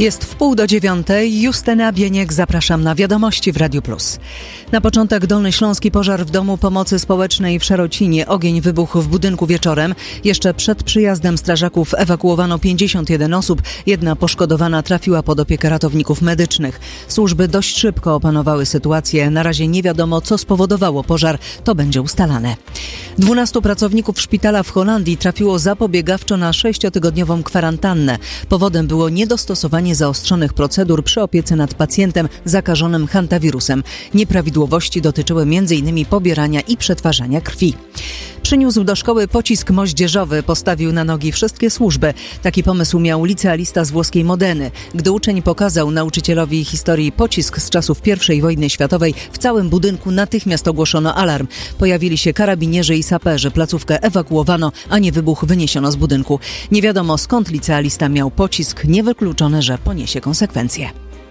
Jest 8:30. Justyna Bieniek, zapraszam na Wiadomości w Radiu Plus. Na początek dolnośląski pożar w domu pomocy społecznej w Szarocinie. Ogień wybuchł w budynku wieczorem. Jeszcze przed przyjazdem strażaków ewakuowano 51 osób. Jedna poszkodowana trafiła pod opiekę ratowników medycznych. Służby dość szybko opanowały sytuację. Na razie nie wiadomo, co spowodowało pożar. To będzie ustalane. 12 pracowników szpitala w Holandii trafiło zapobiegawczo na 6-tygodniową kwarantannę. Powodem było niedostosowanie zaostrzonych procedur przy opiece nad pacjentem zakażonym hantawirusem. Nieprawidłowości dotyczyły m.in. pobierania i przetwarzania krwi. Przyniósł do szkoły pocisk moździerzowy, postawił na nogi wszystkie służby. Taki pomysł miał licealista z włoskiej Modeny. Gdy uczeń pokazał nauczycielowi historii pocisk z czasów I wojny światowej, w całym budynku natychmiast ogłoszono alarm. Pojawili się karabinierzy i saperzy. Placówkę ewakuowano, a nie wybuch wyniesiono z budynku. Nie wiadomo, skąd licealista miał pocisk. Niewykluczone, że poniesie konsekwencje.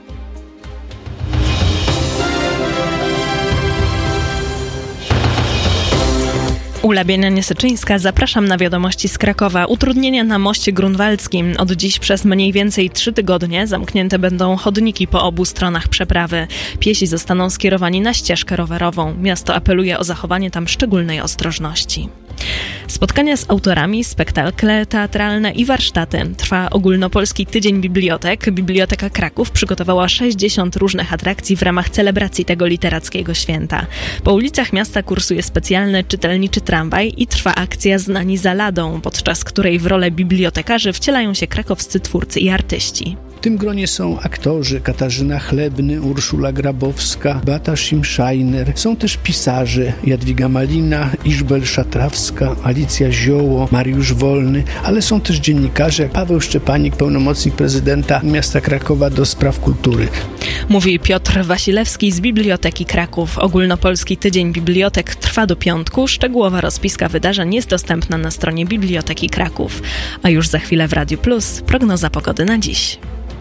Ula Bienianie-Syczyńska, zapraszam na Wiadomości z Krakowa. Utrudnienia na moście grunwaldzkim. Od dziś przez mniej więcej 3 tygodnie zamknięte będą chodniki po obu stronach przeprawy. Piesi zostaną skierowani na ścieżkę rowerową. Miasto apeluje o zachowanie tam szczególnej ostrożności. Spotkania z autorami, spektakle teatralne i warsztaty. Trwa ogólnopolski tydzień bibliotek. Biblioteka Kraków przygotowała 60 różnych atrakcji w ramach celebracji tego literackiego święta. Po ulicach miasta kursuje specjalny czytelniczy tramwaj i trwa akcja Znani za ladą, podczas której w rolę bibliotekarzy wcielają się krakowscy twórcy i artyści. W tym gronie są aktorzy Katarzyna Chlebny, Urszula Grabowska, Beata Schimschreiner. Są też pisarze Jadwiga Malina, Izabela Szatrawska, Alicja Zioło, Mariusz Wolny, ale są też dziennikarze jak Paweł Szczepanik, pełnomocnik prezydenta miasta Krakowa do spraw kultury. Mówi Piotr Wasilewski z Biblioteki Kraków. Ogólnopolski Tydzień Bibliotek trwa do piątku. Szczegółowa rozpiska wydarzeń jest dostępna na stronie Biblioteki Kraków. A już za chwilę w Radiu Plus prognoza pogody na dziś.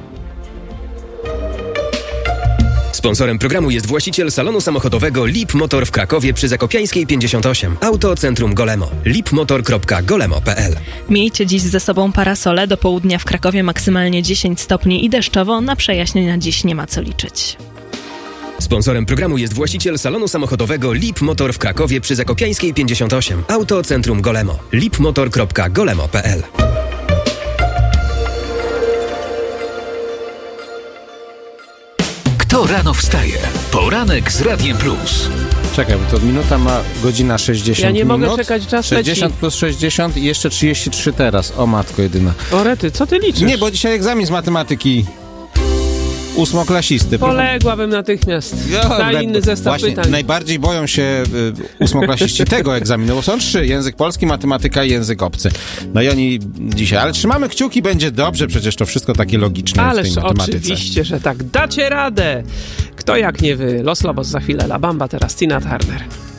Sponsorem programu jest właściciel salonu samochodowego Lip Motor w Krakowie przy Zakopiańskiej 58. Autocentrum Golemo. lipmotor.golemo.pl. Miejcie dziś ze sobą parasole. Do południa w Krakowie maksymalnie 10 stopni i deszczowo. Na przejaśnienia dziś nie ma co liczyć. Sponsorem programu jest właściciel salonu samochodowego Lip Motor w Krakowie przy Zakopiańskiej 58. Autocentrum Golemo. lipmotor.golemo.pl. Kto rano wstaje? Poranek z Radiem Plus. Czekaj, bo to minuta ma godzina 60 Ja nie minut. mogę czekać, czas 60 leci. plus 60 i jeszcze 33 teraz. O matko jedyna. O rety, co ty liczysz? Nie, bo dzisiaj egzamin z matematyki. Ósmoklasisty. Poległabym natychmiast. Daj inny zestaw Właśnie, pytań. najbardziej boją się ósmoklasiści tego egzaminu, bo są 3. Język polski, matematyka i język obcy. No i oni dzisiaj, ale trzymamy kciuki, będzie dobrze, przecież to wszystko takie logiczne w tej matematyce. Oczywiście, że tak. Dacie radę. Kto jak nie wy. Los Lobos za chwilę. La Bamba, teraz Tina Turner.